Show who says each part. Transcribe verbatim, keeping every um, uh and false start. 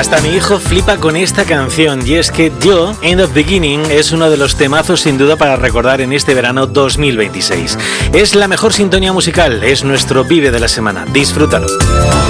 Speaker 1: Hasta mi hijo flipa con esta canción, y es que yo, End of Beginning, es uno de los temazos sin duda para recordar en este verano dos mil veintiséis. Es la mejor sintonía musical, es nuestro Vive de la semana. Disfrútalo.